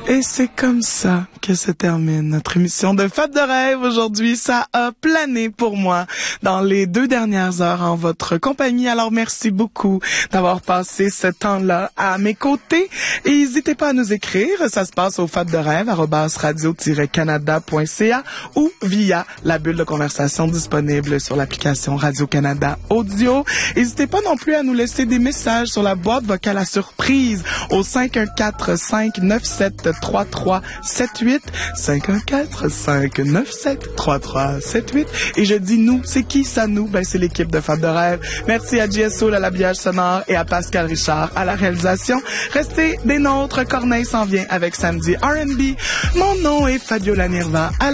Et c'est comme ça que se termine notre émission de Fab de rêve aujourd'hui. Ça a plané pour moi dans les 2 dernières heures en votre compagnie. Alors merci beaucoup d'avoir passé ce temps-là à mes côtés. Et n'hésitez pas à nous écrire. Ça se passe au fabderêve@radio-canada.ca ou via la bulle de conversation disponible sur l'application Radio-Canada Audio. N'hésitez pas non plus à nous laisser des messages sur la boîte vocale à surprise au 514-597-3378. 514-597-3378. Et je dis nous, c'est qui ça nous? Ben, c'est l'équipe de Fab de rêve. Merci à JSO à l'habillage sonore et à Pascal Richard à la réalisation. Restez des nôtres. Corneille s'en vient avec Samedi R&B. Mon nom est Fabiola Nirva.